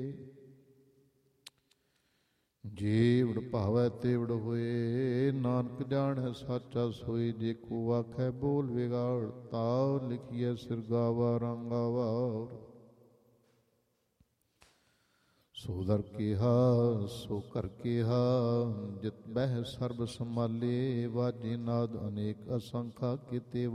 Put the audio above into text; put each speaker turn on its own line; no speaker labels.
ਜੀਵੜ ਭਾਵੈ ਤੇਵੜ ਹੋਏ, ਨਾਨਕ ਜਾਣੈ ਸਾਚਾ ਸੋਈ। ਜੇ ਕੋ ਆਖੈ ਬੋਲ ਵਿਗਾੜ, ਤਾਉ ਲਿਖੀਐ ਸਿਰਗਾਵਾ ਰੰਗਾਵਾਰ। ਸੋ ਦਰ ਕੀਹਾ ਸੋ ਕਰ ਕੀਹਾ, ਜਿਤ ਬਹਿ ਸਰਬ ਸੰਭਾਲੇ। ਵਾਜੇ ਨਾਦ ਅਨੇਕ ਅਸੰਖਾ ਕੀਤੇ